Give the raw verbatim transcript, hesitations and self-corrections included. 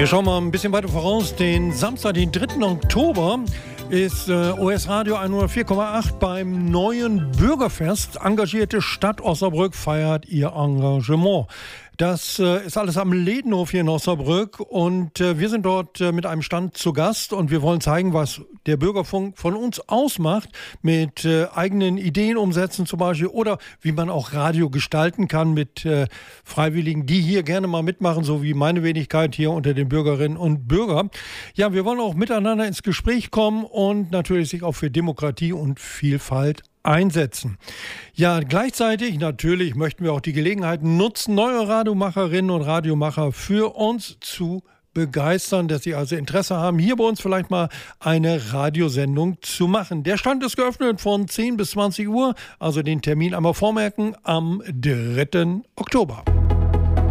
Wir schauen mal ein bisschen weiter voraus. Den Samstag, den dritten Oktober, ist äh, O S Radio hundertvier Komma acht beim neuen Bürgerfest. Engagierte Stadt Osnabrück feiert ihr Engagement. Das äh, ist alles am Ledenhof hier in Osnabrück und äh, wir sind dort äh, mit einem Stand zu Gast und wir wollen zeigen, was der Bürgerfunk von uns ausmacht, mit äh, eigenen Ideen umsetzen zum Beispiel oder wie man auch Radio gestalten kann mit äh, Freiwilligen, die hier gerne mal mitmachen, so wie meine Wenigkeit hier unter den Bürgerinnen und Bürgern. Ja, wir wollen auch miteinander ins Gespräch kommen und natürlich sich auch für Demokratie und Vielfalt einsetzen. Ja, gleichzeitig natürlich möchten wir auch die Gelegenheit nutzen, neue Radiomacherinnen und Radiomacher für uns zu begeistern, dass sie also Interesse haben, hier bei uns vielleicht mal eine Radiosendung zu machen. Der Stand ist geöffnet von zehn bis zwanzig Uhr, also den Termin einmal vormerken am dritten Oktober.